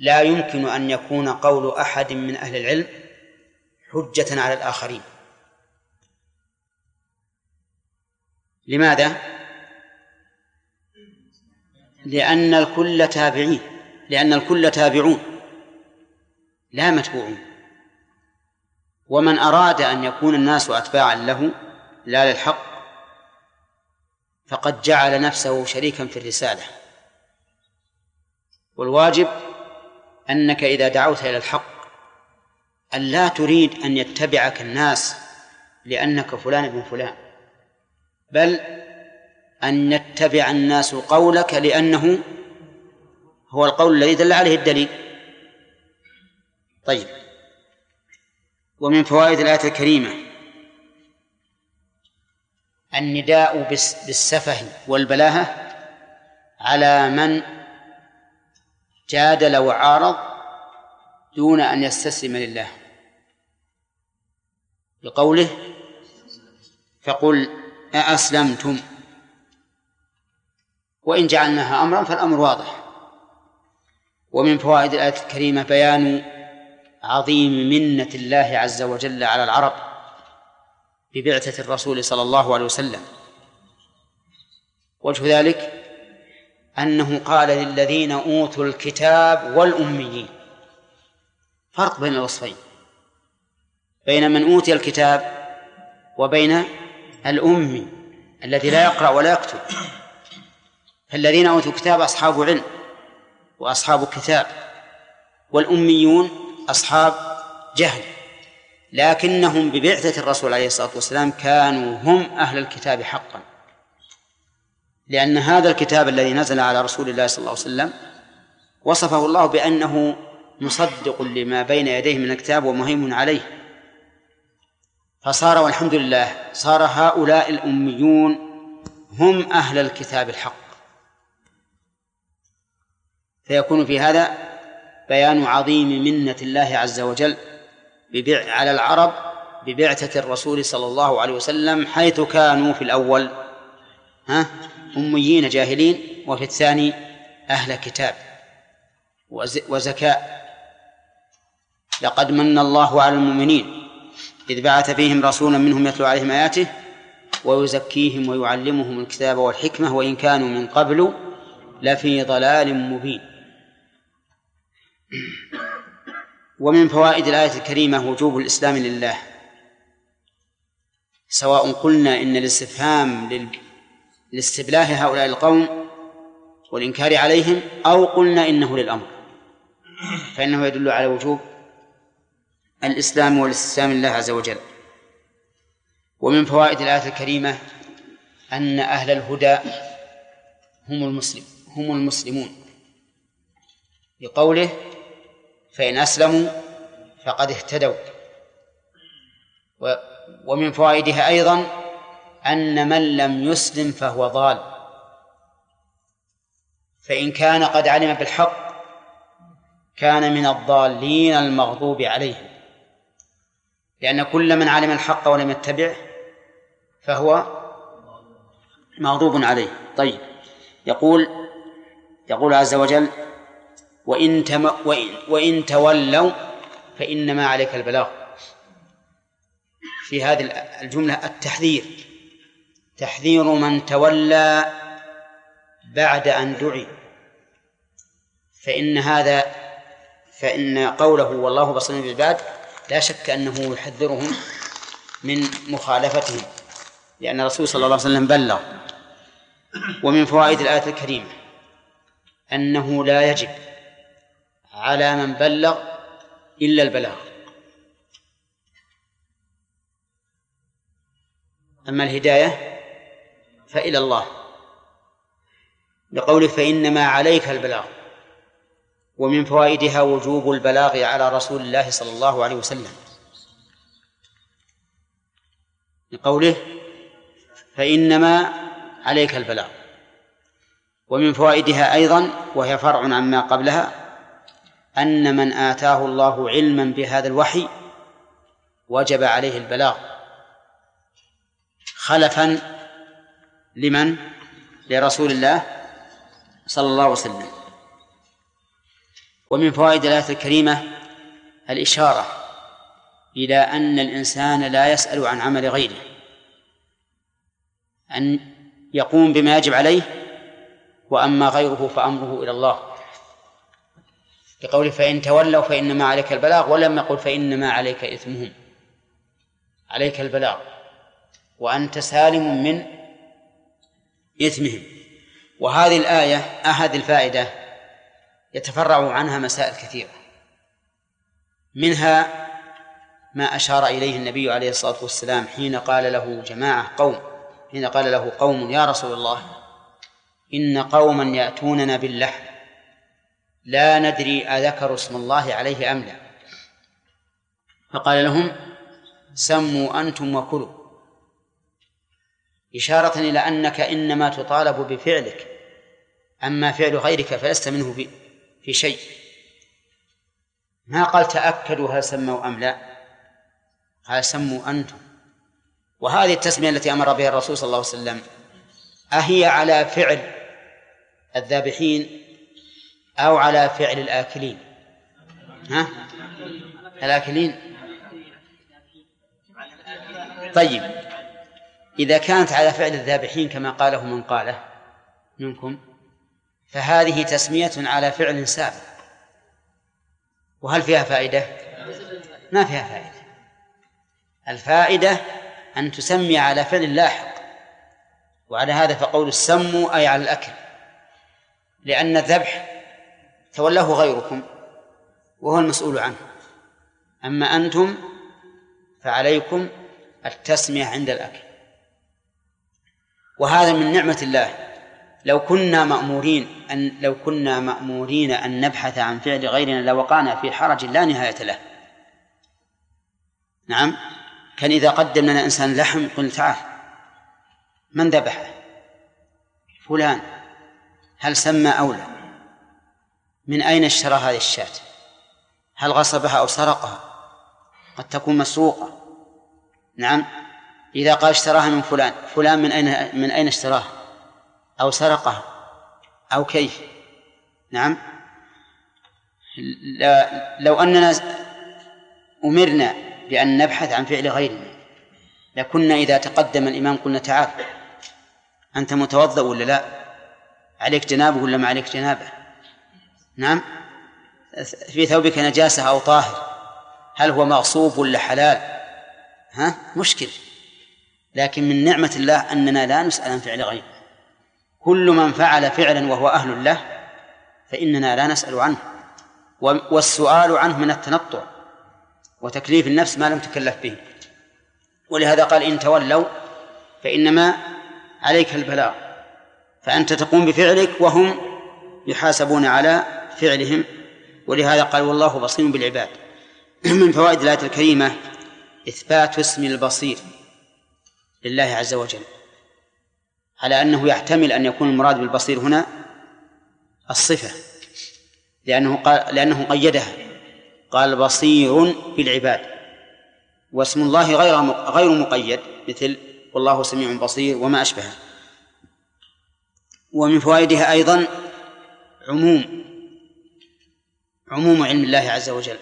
لا يمكن أن يكون قول أحد من أهل العلم حجة على الآخرين. لماذا؟ لأن الكل تابعون لا متبوعون، ومن أراد أن يكون الناس أتباعا له لا للحق فقد جعل نفسه شريكا في الرسالة. والواجب أنك إذا دعوت إلى الحق أن لا تريد أن يتبعك الناس لأنك فلان ابن فلان، بل أن يتبع الناس قولك لأنه هو القول الذي دل عليه الدليل. طيب، ومن فوائد الآية الكريمة النداء بالسفه والبلاهة على من جادل وعارض دون أن يستسلم لله، بقوله فقل أأسلمتم، وإن جعلناها أمرا فالأمر واضح. ومن فوائد الآية الكريمة بيان عظيم منة الله عز وجل على العرب ببعثة الرسول صلى الله عليه وسلم. وجه ذلك أنه قال للذين أوتوا الكتاب والأميين، فرق بين الوصفين، بين من أوتي الكتاب وبين الأمي الذي لا يقرأ ولا يكتب. فالذين أوتوا الكتاب أصحاب علم وأصحاب كتاب، والأميون أصحاب جهل، لكنهم ببعثة الرسول عليه الصلاة والسلام كانوا هم أهل الكتاب حقا، لأن هذا الكتاب الذي نزل على رسول الله صلى الله عليه وسلم وصفه الله بأنه مصدق لما بين يديه من الكتاب ومهيمن عليه، فصار والحمد لله صار هؤلاء الأميون هم أهل الكتاب الحق. فيكون في هذا بيان عظيم منة الله عز وجل على العرب ببعثة الرسول صلى الله عليه وسلم، حيث كانوا في الأول أميين جاهلين، وفي الثاني أهل كتاب وزكاء. لقد من الله على المؤمنين إذ بعث فيهم رسولا منهم يتلو عليهم آياته ويزكيهم ويعلمهم الكتاب والحكمة وإن كانوا من قبل لفي ضلال مبين. ومن فوائد الآية الكريمة وجوب الإسلام لله، سواء قلنا إن الاستفهام لاستبلاه هؤلاء القوم والإنكار عليهم أو قلنا إنه للأمر، فإنه يدل على وجوب الإسلام والاستسلام لله عز وجل. ومن فوائد الآية الكريمة أن أهل الهدى هم المسلمون، بقوله فإن أسلموا فقد اهتدوا. ومن فوائدها أيضا أن من لم يسلم فهو ضال، فإن كان قد علم بالحق كان من الضالين المغضوب عليهم، لأن كل من علم الحق ولم يتبعه فهو مغضوب عليه. طيب، يقول عز وجل وإن تولوا فإنما عليك البلاغ. في هذه الجملة تحذير من تولى بعد أن دعي، فإن قوله والله بصير بالعباد لا شك أنه يحذرهم من مخالفتهم، لأن الرسول صلى الله عليه وسلم بلغ. ومن فوائد الآية الكريمة أنه لا يجب على من بلغ إلا البلاغ، أما الهداية فإلى الله، لقوله فإنما عليك البلاغ. ومن فوائدها وجوب البلاغ على رسول الله صلى الله عليه وسلم، لقوله فإنما عليك البلاغ. ومن فوائدها أيضا وهي فرع عما قبلها أن من آتاه الله علما بهذا الوحي وجب عليه البلاغ، خلفا لرسول الله صلى الله عليه وسلم. ومن فوائد الآية الكريمة الإشارة إلى أن الإنسان لا يسأل عن عمل غيره، أن يقوم بما يجب عليه، وأما غيره فأمره إلى الله، بقوله فإن تولوا فإنما عليك البلاغ، ولم يقل فإنما عليك إثمهم، عليك البلاغ وأنت سالم من إثمهم. وهذه الآية هذه الفائدة يتفرع عنها مسائل كثيرة، منها ما أشار إليه النبي عليه الصلاة والسلام حين قال له قوم يا رسول الله إن قوما يأتوننا باللحم لا ندري أذكر اسم الله عليه أم لا، فقال لهم سموا أنتم وكلوا، إشارة إلى أنك إنما تطالب بفعلك، أما فعل غيرك فلست منه في شيء. ما قال تأكدوا هل سموا أم لا، قال سموا أنتم. وهذه التسمية التي أمر بها الرسول صلى الله عليه وسلم أهي على فعل الذابحين أو على فعل الآكلين؟ الآكلين. طيب إذا كانت على فعل الذابحين كما قاله من قاله منكم، فهذه تسمية على فعل سابق، وهل فيها فائدة؟ ما فيها فائدة. الفائدة أن تسمي على فعل لاحق، وعلى هذا فقول السموا أي على الأكل، لأن الذبح تولاه غيركم وهو المسؤول عنه، أما أنتم فعليكم التسمية عند الأكل. وهذا من نعمة الله. لو كنا مأمورين أن نبحث عن فعل غيرنا لوقعنا في حرج لا نهاية له. نعم، كان إذا قدم لنا إنسان لحم قل تعال من ذبحه؟ فلان. هل سمى أو لا؟ من أين اشترى هذه الشاة؟ هل غصبها أو سرقها؟ قد تكون مسروقة. نعم، إذا قال اشتراها من فلان من أين اشتراها أو سرقها أو كيف؟ نعم، لو أننا أمرنا بأن نبحث عن فعل غيرنا لكنا إذا تقدم الإمام قلنا تعال أنت متوضأ ولا لا؟ عليك جنابه ولا ما عليك جنابه؟ نعم، في ثوبك نجاسة أو طاهر؟ هل هو مغصوب ولا حلال؟ مشكل. لكن من نعمة الله أننا لا نسأل عن فعل غيره. كل من فعل فعلا وهو أهل له فإننا لا نسأل عنه، والسؤال عنه من التنطع وتكليف النفس ما لم تكلف به. ولهذا قال إن تولوا فإنما عليك البلاغ، فأنت تقوم بفعلك وهم يحاسبون على فعلهم. ولهذا قال والله بصير بالعباد. من فوائد الآية الكريمة إثبات اسم البصير لله عز وجل، على أنه يحتمل أن يكون المراد بالبصير هنا الصفة، لأنه قيدها قال بصير بالعباد، واسم الله غير مقيد مثل والله سميع بصير وما أشبهه. ومن فوائدها أيضا عموم علم الله عز وجل،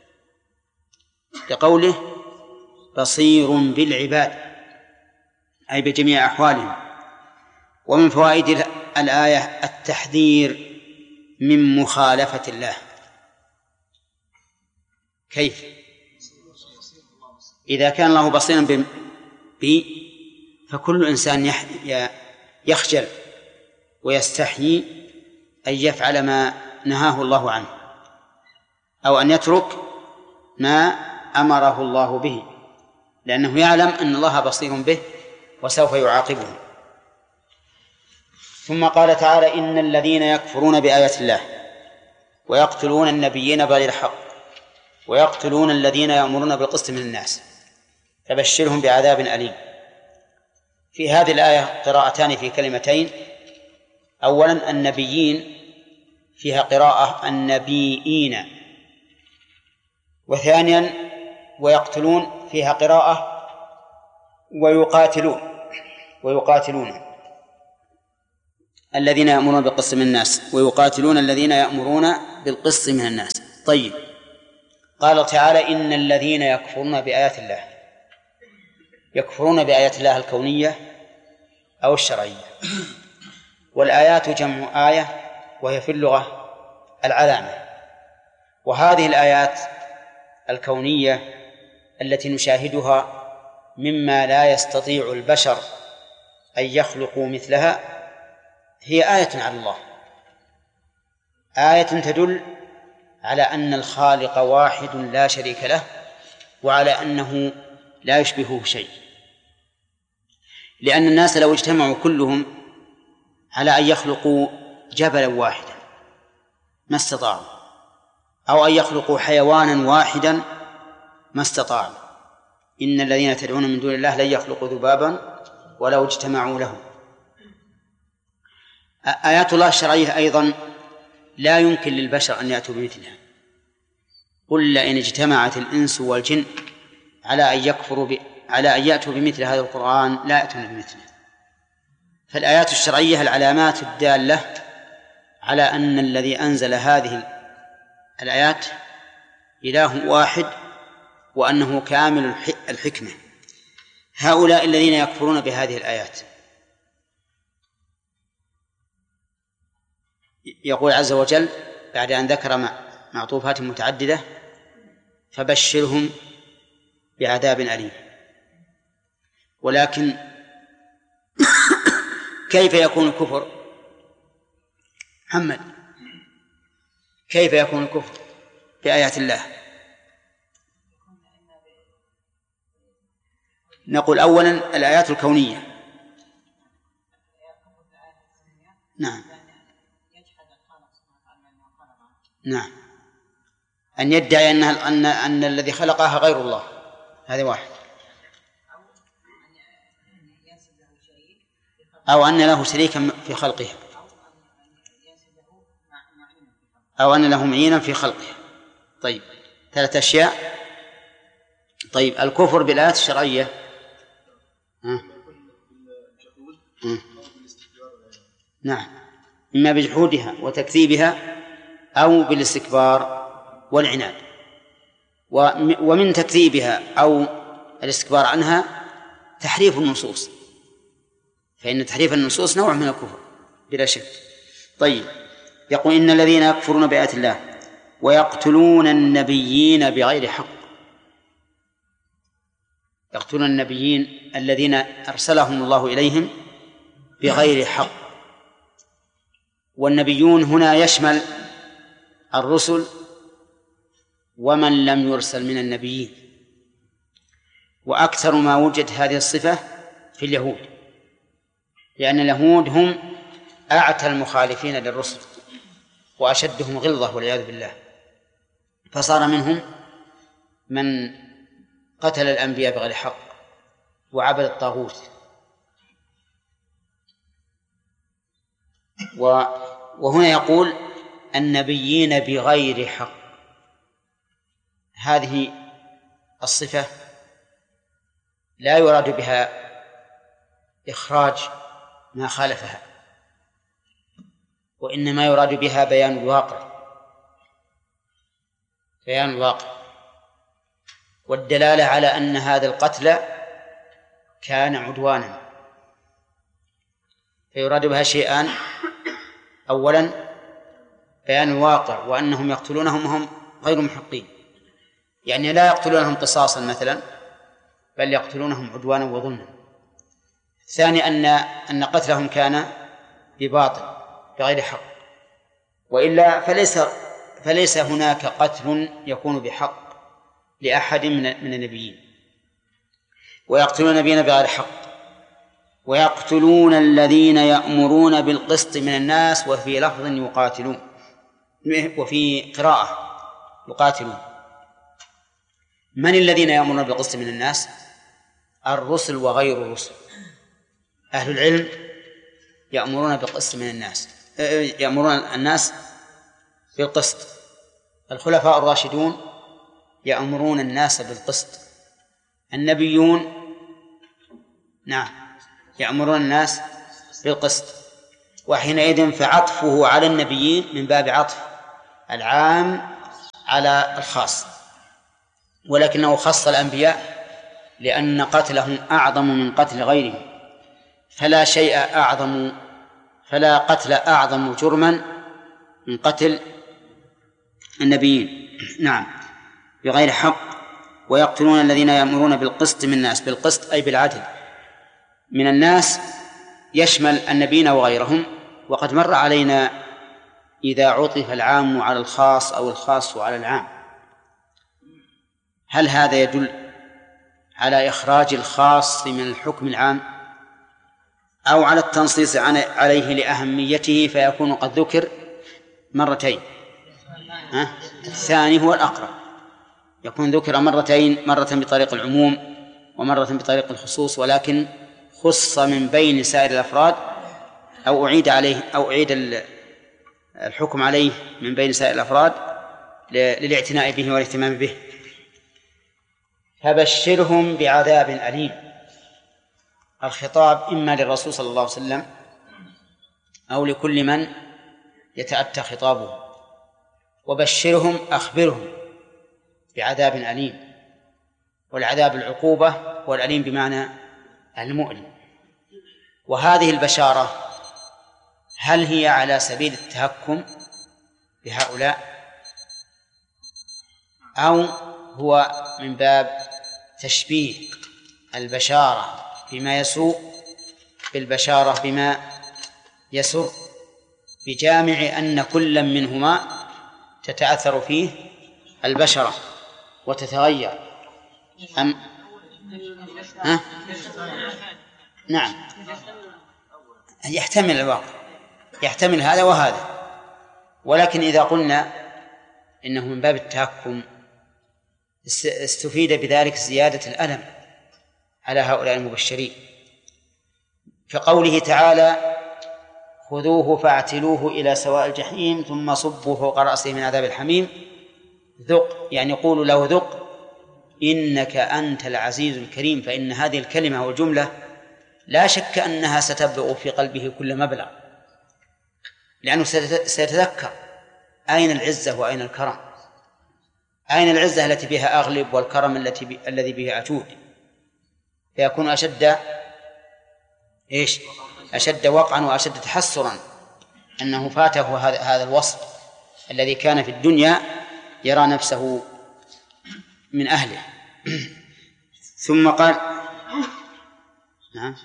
كقوله بصير بالعباد أي بجميع أحوالهم. ومن فوائد الآية التحذير من مخالفة الله. كيف؟ إذا كان الله بصيرا بي فكل إنسان يخجل ويستحيي أن يفعل ما نهاه الله عنه أو أن يترك ما أمره الله به، لأنه يعلم أن الله بصير به وسوف يعاقبه. ثم قال تعالى إن الذين يكفرون بآيات الله ويقتلون النبيين بغير حق ويقتلون الذين يأمرون بالقسط من الناس فبشرهم بعذاب أليم. في هذه الآية قراءتان في كلمتين. أولا النبيين فيها قراءة النبيين، وثانيا ويقتلون فيها قراءة ويقاتلون. الذين يأمرون بالقسط من الناس ويقاتلون الذين يأمرون بالقسط من الناس. طيب، قال تعالى إن الذين يكفرون بآيات الله، يكفرون بآيات الله الكونية أو الشرعية. والآيات جمع آية، وهي في اللغة العلامة. وهذه الآيات الكونية التي نشاهدها مما لا يستطيع البشر أن يخلقوا مثلها هي آية على الله، آية تدل على أن الخالق واحد لا شريك له، وعلى أنه لا يشبهه شيء. لأن الناس لو اجتمعوا كلهم على أن يخلقوا جبلا واحدا ما استطاعوا، أو أن يخلقوا حيوانا واحدا ما استطاعوا. إن الذين تدعون من دون الله لن يخلقوا ذبابا ولو اجتمعوا له. آيات الله الشرعية أيضا لا يمكن للبشر أن يأتوا بمثلها. قل لئن اجتمعت الإنس والجن على أن يأتوا بمثل هذا القرآن لا يأتون بمثله. فالآيات الشرعية العلامات الدالة على أن الذي أنزل هذه الآيات إله واحد، وأنه كامل الحكمة. هؤلاء الذين يكفرون بهذه الآيات يقول عز وجل بعد أن ذكر معطوفات متعددة: فبشرهم بعذاب أليم. ولكن كيف يكون الكفر؟ محمد، كيف يكون الكفر بآيات الله؟ نقول أولا الآيات الكونية. نعم، نعم، أن يدعي أن الذي خلقها غير الله، هذا واحد. أو أن له شريكا في خلقها، أو أن له معينا في خلقها. طيب، 3 أشياء. طيب، الكفر بالآيات الشرعية نعم، إما بجحودها وتكذيبها أو بالاستكبار والعناد. ومن تكذيبها أو الاستكبار عنها تحريف النصوص، فإن تحريف النصوص نوع من الكفر بلا شك. طيب، يقول إن الذين يكفرون بآيات الله ويقتلون النبيين بغير حق، يقتلون النبيين الذين أرسلهم الله إليهم بغير حق. والنبيون هنا يشمل الرسل ومن لم يرسل من النبيين، وأكثر ما وجد هذه الصفة في اليهود، لأن اليهود هم أعتى المخالفين للرسل وأشدهم غلظة والعياذ بالله، فصار منهم من قتل الأنبياء بغير حق وعبد الطاغوت. وهنا يقول النبيين بغير حق، هذه الصفة لا يراد بها إخراج ما خالفها، وإنما يراد بها بيان الواقع، بيان الواقع والدلالة على أن هذا القتل كان عدوانا. فيراد بها شيئان: أولا بيان الواقع وأنهم يقتلونهم وهم غير محقين، يعني لا يقتلونهم قصاصا مثلا، بل يقتلونهم عدوانا وظلما. الثاني أن قتلهم كان بباطل بغير حق، وإلا فليس هناك قتل يكون بحق لأحد من النبيين. ويقتلون النبيين بغير حق ويقتلون الذين يأمرون بالقسط من الناس، وفي لفظ يقاتلون، وفي قراءة يقاتلون. من الذين يأمرون بالقسط من الناس؟ الرسل وغير الرسل. أهل العلم يأمرون بالقسط من الناس، يأمرون الناس بالقسط. الخلفاء الراشدون يأمرون الناس بالقسط. النبيون نعم يأمرون الناس بالقسط. وحينئذ فعطفه على النبيين من باب عطف العام على الخاص، ولكنه خص الأنبياء لأن قتلهم أعظم من قتل غيرهم، فلا قتل أعظم جرما من قتل النبيين. نعم، بغير حق. ويقتلون الذين يأمرون بالقسط من الناس، بالقسط أي بالعدل من الناس، يشمل النبيين وغيرهم. وقد مر علينا إذا عطف العام على الخاص أو الخاص على العام، هل هذا يدل على إخراج الخاص من الحكم العام أو على التنصيص عليه لأهميته فيكون قد ذكر مرتين؟ الثاني هو الأقرب، يكون ذكر مرتين، مرة بطريق العموم ومرة بطريق الخصوص، ولكن خص من بين سائر الأفراد أو أعيد الحكم عليه من بين سائر الأفراد للاعتناء به والاهتمام به. فبشرهم بعذاب أليم. الخطاب إما للرسول صلى الله عليه وسلم أو لكل من يتأتى خطابه. وبشرهم أخبرهم بعذاب أليم، والعذاب العقوبة والأليم بمعنى المؤلم. وهذه البشارة هل هي على سبيل التهكم بهؤلاء أو هو من باب تشبيه البشارة بما يسوء بالبشارة بما يسر، بجامع أن كل منهما تتأثر فيه البشرة وتتغير نعم، يحتمل الواقع، يحتمل هذا وهذا. ولكن إذا قلنا إنه من باب التهكم استفيد بذلك زيادة الألم على هؤلاء المبشرين، كقوله تعالى: خذوه فاعتلوه إلى سواء الجحيم ثم صبوا فوق رأسه من عذاب الحميم ذق، يعني قولوا له ذق إنك أنت العزيز الكريم. فإن هذه الكلمة والجملة لا شك أنها ستبلغ في قلبه كل مبلغ، لأنه سيتذكر أين العزة وأين الكرم، أين العزة التي بها أغلب والكرم الذي به أجود، فيكون أشد وقعا وأشد تحسرا أنه فاته هذا الوصف الذي كان في الدنيا يرى نفسه من أهله. ثم قال نعم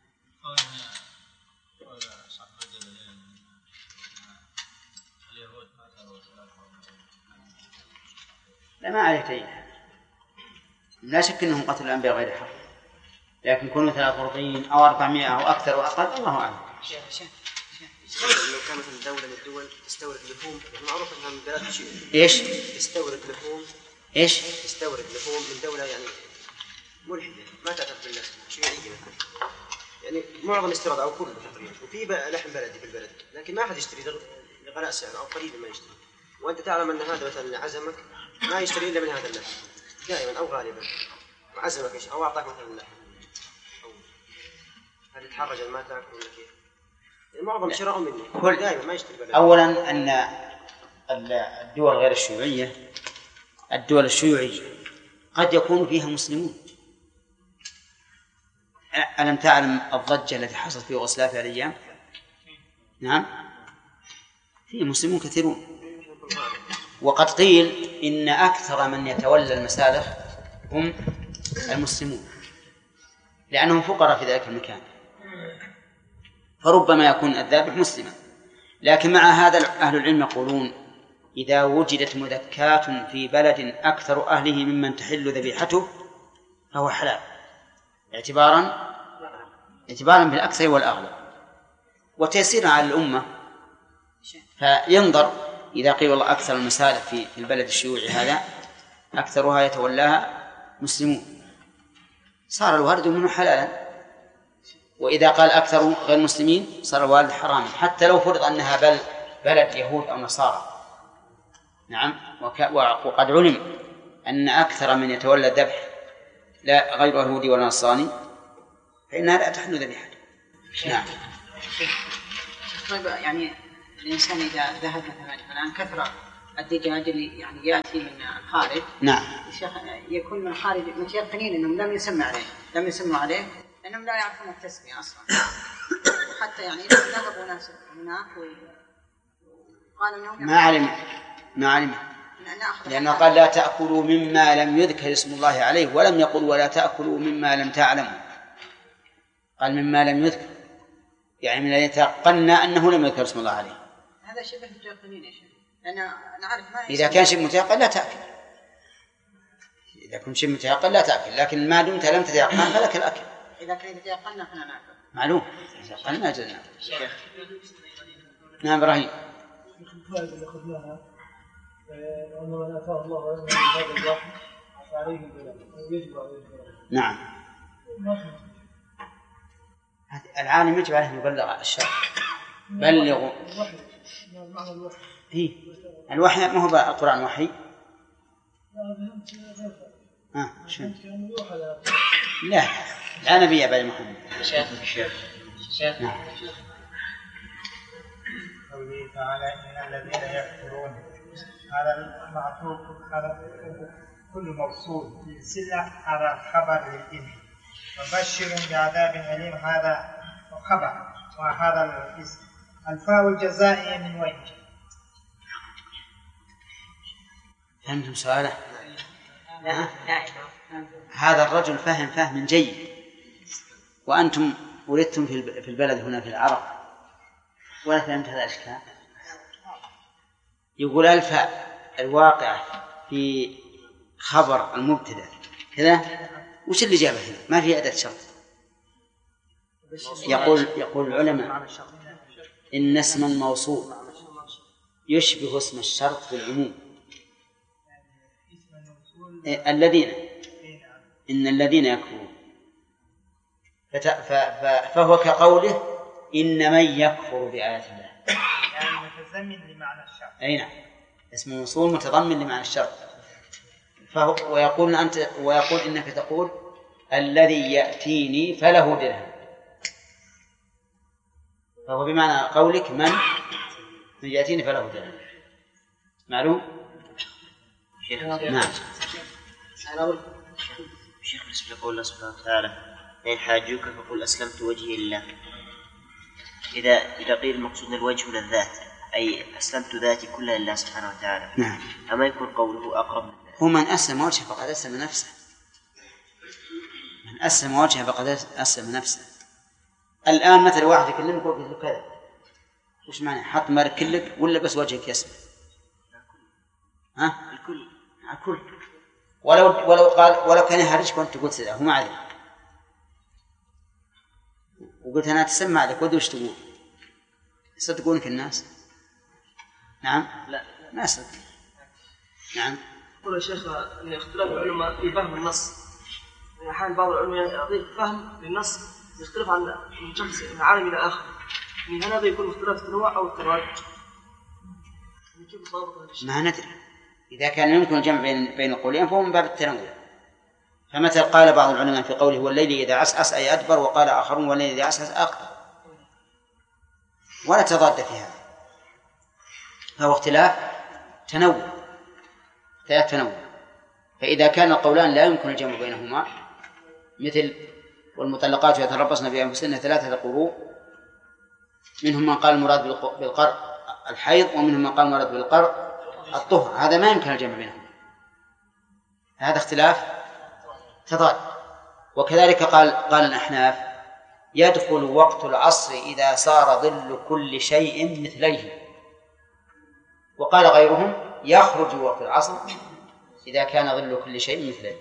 لا، ما عليه تأييد، لا شك أنهم قتلوا الأنبياء غير حق، لكن كونوا 43 أو 400 أو أكثر أو أقل الله أعلم. لو كانت الدولة من الدول تستورد لحوم، معروف أنها من بلاد إيش؟ تستورد لحوم. إيش؟ تستورد لحوم من دولة يعني ملحدة ما تعترف بالله شيوعية مثلا، يعني معظم استيراد أو كله تقريبا، وفي لحم بلدي في البلد لكن ما أحد يشتري لغلاء سعر أو قليل ما يشتري، وأنت تعلم أن هذا مثلا عزمك ما يشتري إلا من هذا اللحم دائما أو غالبا، عزمك إيش أو أعطاك مثلا اللحم أو هل يتحرج ما تأكل ولا كيف؟ يعني معظم شراء منه دائما ما يشتري بلد. أولا أن الدول غير الشيوعية، الدول الشيوعية قد يكون فيها مسلمون. ألم تعلم الضجة التي حصلت في يوغوسلافيا الأيام؟ نعم، فيه مسلمون كثيرون. وقد قيل إن أكثر من يتولى المسالخ هم المسلمون لأنهم فقراء في ذلك المكان، فربما يكون الذابح مسلما. لكن مع هذا أهل العلم يقولون إذا وجدت مذكاة في بلد أكثر أهله ممن تحل ذبيحته فهو حلال، اعتبارا بالأكثر والأغلب وتيسيرا على الأمة. فينظر إذا قيل والله أكثر المسالخ في البلد الشيوعي هذا أكثرها يتولاها مسلمون، صار الوارد منه حلالا، وإذا قال أكثر غير مسلمين صار الوارد حراما، حتى لو فرض أنها بلد يهود أو نصارى. نعم، وقد علم أن أكثر من يتولى الذبح لا غير يهودي ولا نصراني فإنها لا تحل ذبيحته. نعم. طيب يعني الإنسان إذا ذهب مثلا الآن كثرة الدجاج اللي يعني يأتي من الخارج. نعم. الشيخ يكون من الخارج متيقنين أنهم لم يسموا عليه لأنهم لا يعرفون التسمية أصلا. حتى يعني إذا ذهبوا ناس هناك وقالوا أنهم ما علم لأنه قال لا تأكلوا مما لم يذكر اسم الله عليه، ولم يقل ولا تأكلوا مما لم تعلموا، قال مما لم يذكر، يعني من يتيقنا أنه لم يذكر اسم الله عليه. هذا شبه متيقنين يا شيخ، لأن نعرف ما إذا كان شيء متيقن لا تأكل، إذا كنت شيء متيقن لا تأكل، لكن ما دمت لم تتيقن فلك الأكل. إذا كان يتيقنا فلا نأكل. معلوم. قلنا جلنا. نعم إبراهيم. الفائدة اللي أخذناها أنه من أتاه الله من هذا الوحي فعليه البلاغ ويجب عليه البلاغ. نعم. العالم يجب عليه يبلغ الشرع. بلغوا. معنى الوحي. إيه. الوحي ما هو القرآن وحي؟ شو؟ لا نبي يا بني محمد. شيخ. نعم. قوله تعالى إن الذين يكفرون، هذا المعطوف هذا كل موصول بالسلة على خبر للإن، وبشر بعذاب أليم هذا خبر، وهذا الاسم الفاء الجزائية من وين؟ فهمتم سؤاله؟ هذا الرجل فهم جيد، وأنتم ولدتم في البلد هنا في العرب ولا فهمت هذا الإشكال. يقول الفاء الواقعة في خبر المبتدأ كذا، وش اللي جابه هنا؟ ما في أداة شرط. يقول العلماء إن اسم الموصول يشبه اسم الشرط في العموم. إن الذين يكفرون فهو كقوله إن من يكفر بآيات الله، يعني متضمن لمعنى الشرط. أي نعم، اسم الموصول متضمن لمعنى الشرط. ويقول إنك تقول الذي يأتيني فله درهم، فهو بمعنى قولك من يأتيني فله درهم. معلوم؟ نعم. شيخ بالنسبة لقول الله سبحانه وتعالى إن حاجوك فقل أسلمت وجهي لله، إذا قيل المقصود الوجه من الذات أي أسلمت ذاتي كلها لله سبحانه وتعالى. نعم. أما يكون قوله أقرب من ذلك؟ هو من أسلم وجهه فقد أسلم نفسه. من أسلم وجهه فقد أسلم نفسه. الآن مثل واحد يكلمك ويقول له كذا، وش معنى؟ حط مارك كلك ولا بس وجهك يسمع؟ الكل. ولو كان يهرجك وأنت قلت كذا هو ما عليه، وقلت أنا أتسمع لك ودي وش تقول؟ يصدقونك الناس؟ نعم. لا ما يصدق. نعم. يقول يا شيخ أن اختلاف العلماء في فهم النص، يعني أحيانا بعض العلماء يعطيك فهم للنص يختلف عن شخص من عالم إلى آخر، يعني هل هذا يكون اختلاف التنوع أو التراجع؟ ما ندري. إذا كان يمكن الجمع بين القولين فهو من باب التنوع. فمثل قال بعض العلماء في قوله والليل إذا عسعس أي أدبر، وقال آخرون والليل إذا عسعس أقبل، ولا تضاد في هذا، فهو اختلاف تنوع. فإذا كان القولان لا يمكن الجمع بينهما، مثل والمطلقات يتربصن بأنفسهن 3 قروء، منهم من قال المراد بالقرء الحيض، ومنهم من قال المراد بالقرء الطهر، هذا ما يمكن الجمع بينهم، هذا اختلاف تضاد. وكذلك قال الأحناف يدخل وقت العصر إذا صار ظل كل شيء مثليه، وقال غيرهم يخرج وقت العصر إذا كان ظل كل شيء مثليه.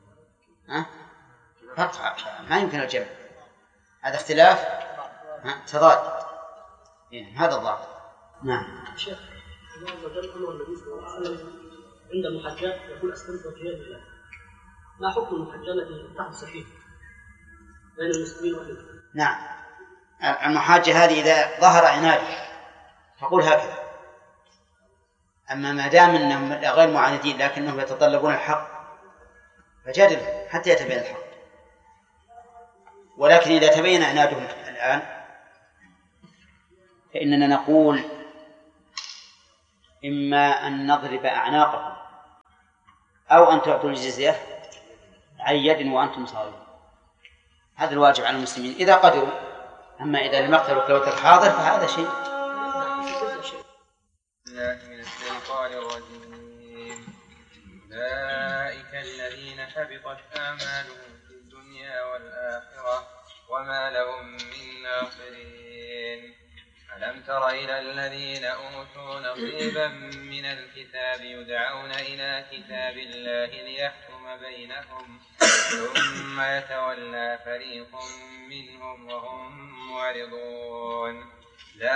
ما يمكن الجمع، هذا اختلاف تضاد. هذا الضابط. نعم. شيخ الله عز وجل أمر النبي صلى الله عليه وسلم عند المحجات يقول أسلمت وجهي لله، ما حكم المحجة التي تحدث فيه بين المسلمين والمسلمين؟ نعم، المحاجة هذه إذا ظهر عناده فقول هكذا. أما ما دام أنهم غير معاندين لكنهم يتطلبون الحق فجادل حتى يتبين الحق. ولكن إذا تبين عنادهم الآن فإننا نقول إما أن نضرب أعناقكم أو أن تعطوا الجزية عن يد وأنتم صاغرون. هذا الواجب على المسلمين إذا قدروا. أما إذا لم يقدروا كلوة الحاضر فهذا شيء. من الشيطان الرجيم. أولئك الذين حبطت أعمالهم في الدنيا والآخرة وما لهم من ناصرين. ألم تر إلى الذين أوتوا نصيبا من الكتاب يدعون إلى كتاب الله ليحكم بينهم ثم يتولى فريق منهم وهم معرضون.